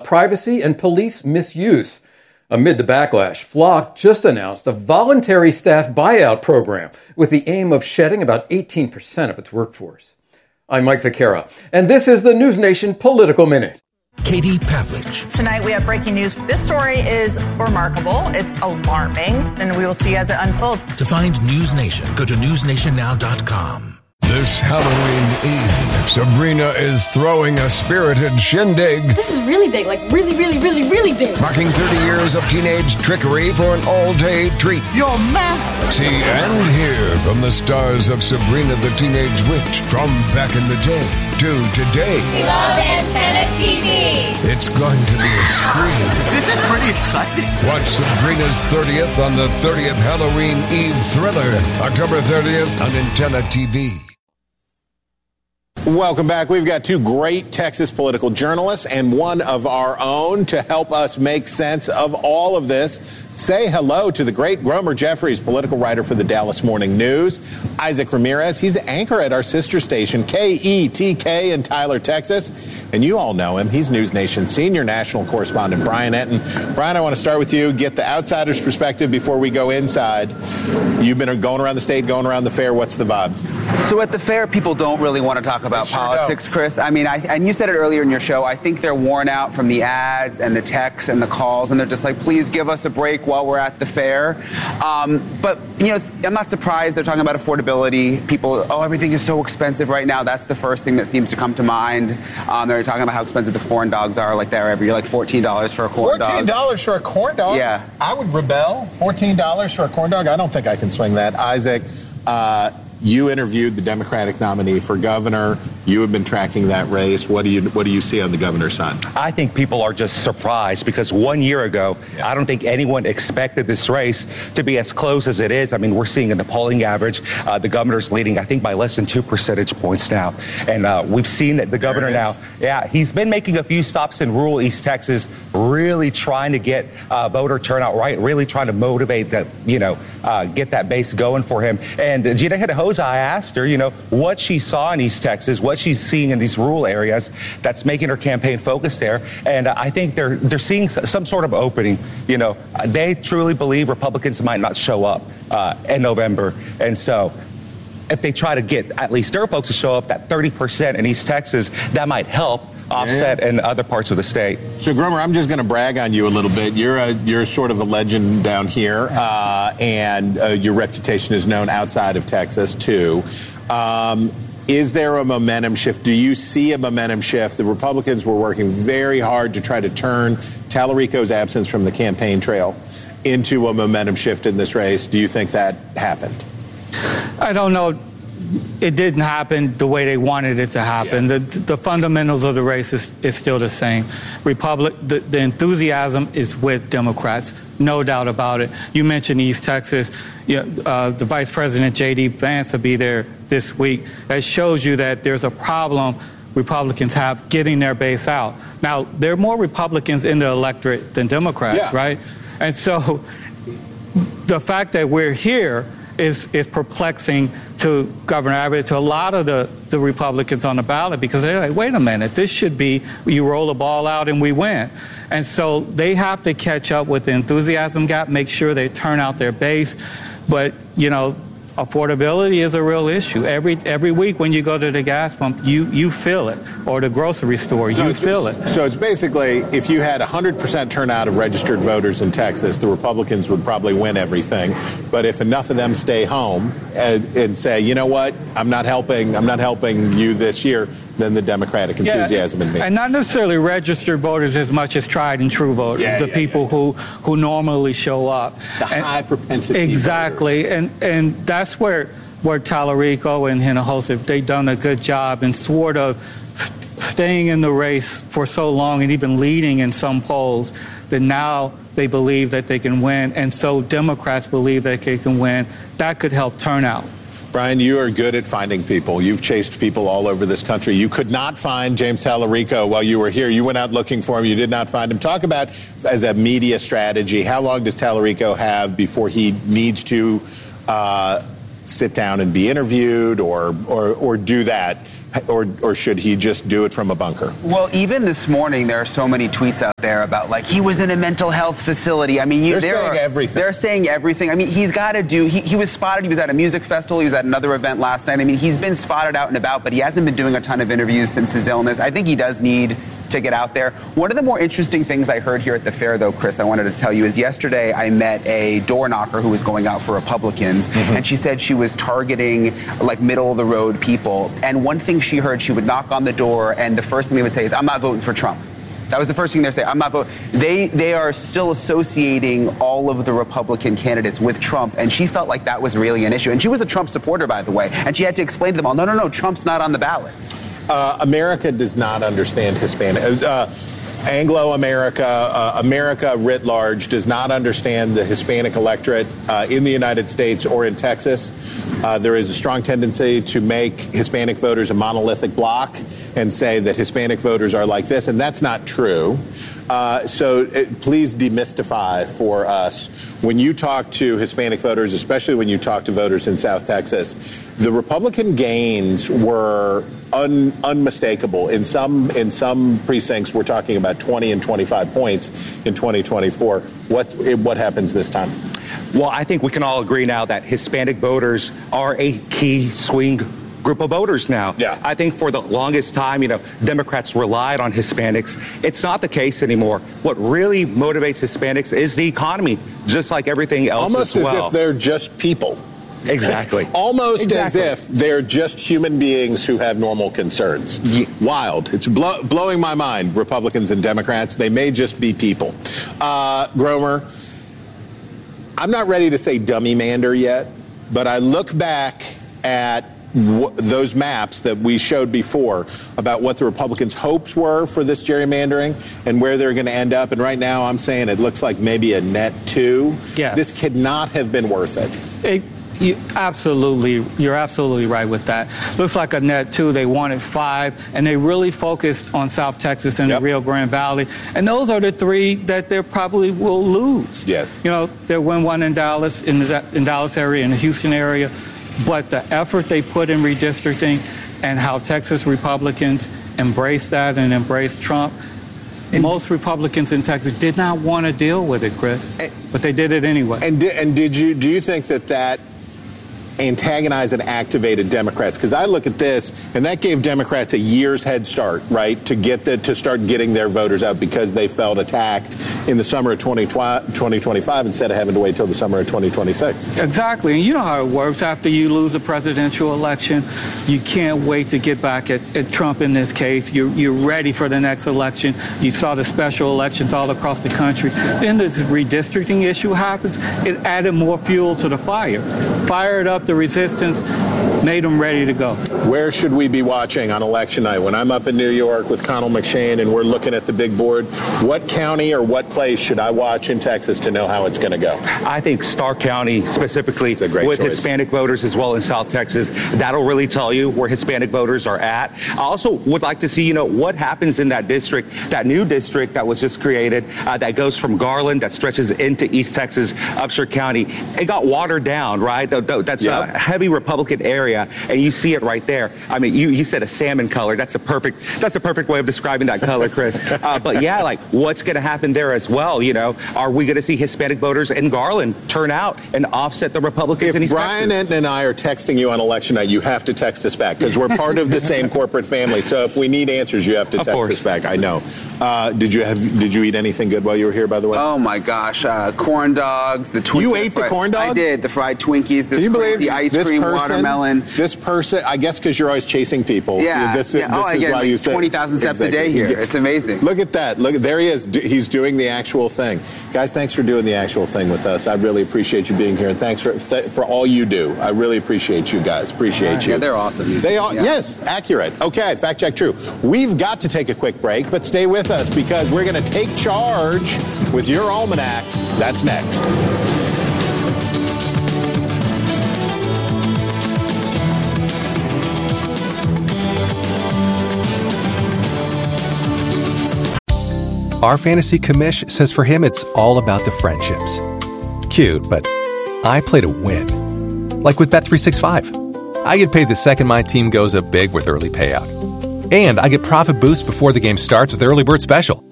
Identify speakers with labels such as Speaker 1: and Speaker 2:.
Speaker 1: privacy and police misuse. Amid the backlash, FLOC just announced a voluntary staff buyout program with the aim of shedding about 18% of its workforce. I'm Mike Vaquera, and this is the NewsNation Political Minute.
Speaker 2: Katie Pavlich.
Speaker 3: Tonight we have breaking news. This story is remarkable. It's alarming, and we will see as it unfolds.
Speaker 2: To find NewsNation, go to newsnationnow.com.
Speaker 4: This Halloween Eve, Sabrina is throwing a spirited shindig.
Speaker 5: This is really big, like really big.
Speaker 4: Marking 30 years of teenage trickery for an all-day treat.
Speaker 6: You're mad.
Speaker 4: See and hear from the stars of Sabrina the Teenage Witch from back in the day to today.
Speaker 7: We love Antenna TV.
Speaker 4: It's going to be a scream.
Speaker 6: This is pretty exciting.
Speaker 4: Watch Sabrina's 30th on the 30th Halloween Eve thriller, October 30th on Antenna TV.
Speaker 8: Welcome back. We've got two great Texas political journalists and one of our own to help us make sense of all of this. Say hello to the great Gromer Jeffries, political writer for the Dallas Morning News. Isaac Ramirez, he's an anchor at our sister station, KETK in Tyler, Texas. And you all know him. He's News Nation senior national correspondent Brian Entin. Brian, I want to start with you, get the outsider's perspective before we go inside. You've been going around the state, going around the fair. What's the vibe?
Speaker 9: So at the fair, people don't really want to talk about politics, Chris. I mean, and you said it earlier in your show, I think they're worn out from the ads and the texts and the calls, and they're just like, please give us a break while we're at the fair. But, you know, I'm not surprised they're talking about affordability. People, everything is so expensive right now. That's the first thing that seems to come to mind. They're talking about how expensive the corn dogs are, like they're every year, like $14 for a corn dog.
Speaker 8: $14 for a corn dog?
Speaker 9: Yeah.
Speaker 8: I would rebel. $14 for a corn dog? I don't think I can swing that. Isaac, you interviewed the Democratic nominee for governor. You have been tracking that race. What do you see on the governor's side?
Speaker 10: I think people are just surprised because 1 year ago, I don't think anyone expected this race to be as close as it is. I mean, we're seeing in the polling average, the governor's leading, I think, by less than 2 percentage points now. And we've seen that the governor now, he's been making a few stops in rural East Texas, really trying to get voter turnout right, really trying to motivate that, get that base going for him. And Gina Hinojosa, I asked her, what she saw in East Texas, what she's seeing in these rural areas that's making her campaign focus there. And I think they're seeing some sort of opening. They truly believe Republicans might not show up in November. And so if they try to get at least their folks to show up, that 30% in East Texas, that might help offset in other parts of the state. So,
Speaker 8: Gromer, I'm just going to brag on you a little bit. You're sort of a legend down here, and your reputation is known outside of Texas, too. Is there a momentum shift? Do you see a momentum shift? The Republicans were working very hard to try to turn Tallarico's absence from the campaign trail into a momentum shift in this race. Do you think that happened?
Speaker 11: I don't know. It didn't happen the way they wanted it to happen. Yeah. The fundamentals of the race is still the same. The enthusiasm is with Democrats, no doubt about it. You mentioned East Texas. The Vice President J.D. Vance will be there this week. That shows you that there's a problem Republicans have getting their base out. Now, there are more Republicans in the electorate than Democrats, right? And so the fact that we're here is perplexing to Governor Abbott, to a lot of the Republicans on the ballot, because they're like, wait a minute, this should be, you roll the ball out and we win. And so they have to catch up with the enthusiasm gap, make sure they turn out their base. But, affordability is a real issue. Every week when you go to the gas pump, you feel it, or the grocery store, you feel it.
Speaker 8: So it's basically, if you had 100% turnout of registered voters in Texas, the Republicans would probably win everything. But if enough of them stay home and say, you know what, I'm not helping you this year, then the Democratic enthusiasm in me.
Speaker 11: And not necessarily registered voters as much as tried and true voters, people who normally show up.
Speaker 8: The high propensity
Speaker 11: exactly,
Speaker 8: voters.
Speaker 11: And that's where Tallarico and Hinojosa, they've done a good job in sort of staying in the race for so long and even leading in some polls that now they believe that they can win. And so Democrats believe that they can win. That could help turnout.
Speaker 8: Brian, you are good at finding people. You've chased people all over this country. You could not find James Tallarico while you were here. You went out looking for him. You did not find him. Talk about, as a media strategy, how long does Tallarico have before he needs to sit down and be interviewed or do that? or should he just do it from a bunker?
Speaker 9: Well, even this morning, there are so many tweets out there about, like, he was in a mental health facility. I mean,
Speaker 8: they're saying everything.
Speaker 9: They're saying everything. I mean, he's got to do. He was spotted. He was at a music festival. He was at another event last night. I mean, he's been spotted out and about, but he hasn't been doing a ton of interviews since his illness. I think he does need to get out there. One of the more interesting things I heard here at the fair, though, Chris, I wanted to tell you, is yesterday I met a door knocker who was going out for Republicans, and she said she was targeting, like, middle-of-the-road people. And one thing she heard, she would knock on the door, and the first thing they would say is, "I'm not voting for Trump." That was the first thing they'd say. I'm not voting. They are still associating all of the Republican candidates with Trump, and she felt like that was really an issue. And she was a Trump supporter, by the way, and she had to explain to them all, no, Trump's not on the ballot.
Speaker 8: America does not understand Hispanic. Anglo-America, America writ large does not understand the Hispanic electorate in the United States or in Texas. There is a strong tendency to make Hispanic voters a monolithic block and say that Hispanic voters are like this, and that's not true. Please demystify for us, when you talk to Hispanic voters, especially when you talk to voters in South Texas, the Republican gains were unmistakable. In some precincts, we're talking about 20 and 25 points in 2024. What happens this time?
Speaker 10: Well, I think we can all agree now that Hispanic voters are a key swing group of voters now.
Speaker 8: Yeah.
Speaker 10: I think for the longest time, Democrats relied on Hispanics. It's not the case anymore. What really motivates Hispanics is the economy, just like everything else
Speaker 8: Almost
Speaker 10: as well.
Speaker 8: Almost as if they're just people.
Speaker 10: Exactly.
Speaker 8: Almost as if they're just human beings who have normal concerns.
Speaker 10: Yeah.
Speaker 8: Wild. It's blowing my mind, Republicans and Democrats. They may just be people. Gromer, I'm not ready to say dummy-mander yet, but I look back at those maps that we showed before about what the Republicans' hopes were for this gerrymandering and where they're going to end up. And right now I'm saying it looks like maybe a net 2.
Speaker 11: Yes.
Speaker 8: This could not have been worth it.
Speaker 11: You're absolutely right with that. Looks like a net 2. They wanted 5, and they really focused on South Texas and the Rio Grande Valley. And those are the 3 that they probably will lose.
Speaker 8: Yes.
Speaker 11: They'll win 1 in Dallas, in Dallas area, in the Houston area. But the effort they put in redistricting and how Texas Republicans embraced that and embraced Trump, most Republicans in Texas did not want to deal with it, Chris, but they did it anyway.
Speaker 8: And do you think that antagonized and activated Democrats? Because I look at this, and that gave Democrats a year's head start, right, to start getting their voters out because they felt attacked in the summer of 2025 instead of having to wait till the summer of 2026.
Speaker 11: Exactly. And you know how it works. After you lose a presidential election, you can't wait to get back at Trump in this case. You're ready for the next election. You saw the special elections all across the country. Then this redistricting issue happens. It added more fuel to the fire. Fired up the resistance, made them ready to go.
Speaker 8: Where should we be watching on election night? When I'm up in New York with Connell McShane and we're looking at the big board, what county or what place should I watch in Texas to know how it's going to go?
Speaker 10: I think Starr County specifically with
Speaker 8: choice.
Speaker 10: Hispanic voters as well in South Texas. That'll really tell you where Hispanic voters are at. I also would like to see, what happens in that district, that new district that was just created that goes from Garland, that stretches into East Texas, Upshur County. It got watered down, right? That's a heavy Republican area, and you see it right there. I mean, you said a salmon color. That's a perfect way of describing that color, Chris. But yeah, like what's going to happen there as well? Are we going to see Hispanic voters in Garland turn out and offset the Republicans in East Texas?
Speaker 8: Brian Enton and I are texting you on election night, you have to text us back because we're part of the same corporate family. So if we need answers, you have to text us back. I know. Did you eat anything good while you were here, by the way?
Speaker 9: Oh my gosh, corn dogs, the Twinkies.
Speaker 8: You ate the corn dog?
Speaker 9: I did. The fried Twinkies, the crazy ice cream, watermelon.
Speaker 8: This person, I guess because you're always chasing people.
Speaker 9: Yeah.
Speaker 8: This is why you said
Speaker 9: 20,000 steps a day here. It's amazing.
Speaker 8: Look at that. Look, there he is. He's doing the actual thing. Guys, thanks for doing the actual thing with us. I really appreciate you being here, and thanks for all you do. I really appreciate you guys. Appreciate you.
Speaker 9: Yeah, they're awesome.
Speaker 8: They are. Yeah. Yes, accurate. Okay, fact check true. We've got to take a quick break, but stay with us because we're going to take charge with your almanac. That's next.
Speaker 12: Our fantasy commish says for him it's all about the friendships. Cute, but I play to win. Like with Bet365. I get paid the second my team goes up big with Early Payout. And I get profit boosts before the game starts with Early Bird Special.